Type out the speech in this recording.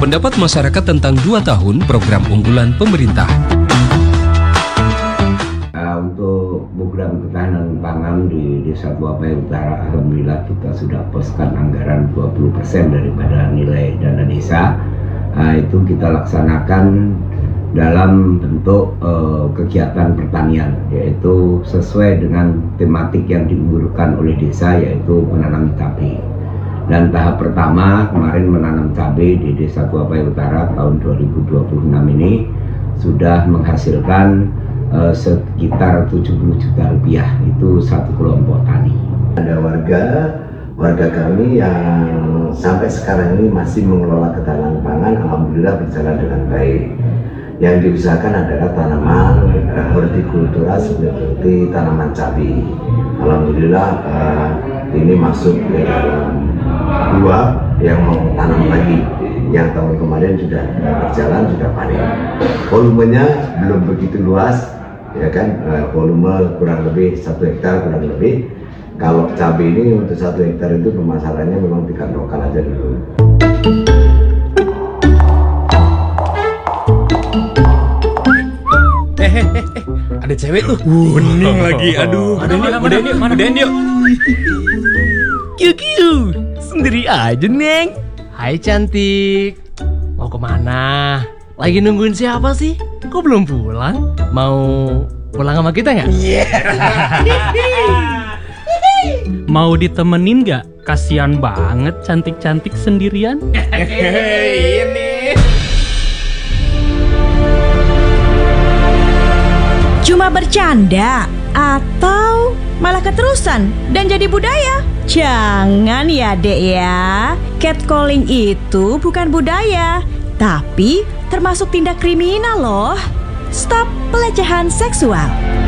Pendapat masyarakat tentang 2 tahun program unggulan pemerintah. Untuk program ketahanan pangan di Desa Tuapai Utara, alhamdulillah kita sudah poskan anggaran 20% daripada nilai dana desa. Itu kita laksanakan dalam bentuk kegiatan pertanian, yaitu sesuai dengan tematik yang diunggulkan oleh desa, yaitu menanam cabai. Dan tahap pertama kemarin menanam cabai di Desa Tuapai Utara tahun 2026 ini sudah menghasilkan sekitar 70 juta rupiah, itu satu kelompok tani. Ada warga kami yang sampai sekarang ini masih mengelola ketahanan pangan, alhamdulillah berjalan dengan baik. Yang diusahakan adalah tanaman hortikultura seperti tanaman cabai. Alhamdulillah ini masuk ke dalam 2 yang mau tanam lagi. Yang tahun kemarin sudah berjalan, sudah panen. Volumenya belum begitu luas, ya kan, volume kurang lebih 1 hektar kurang lebih. Kalau cabai ini untuk 1 hektar itu permasalahannya memang tingkat lokal aja dulu. Ada cewek tuh. Kuning lagi, aduh. Udahin yuk. Kiu, sendiri aja, Neng. Hai cantik. Mau kemana? Lagi nungguin siapa sih? Kok belum pulang? Mau pulang sama kita nggak? Mau ditemenin nggak? Kasian banget cantik-cantik sendirian. Cuma bercanda atau malah keterusan dan jadi budaya? Jangan ya dek ya. Catcalling itu bukan budaya, tapi termasuk tindak kriminal loh. Stop pelecehan seksual.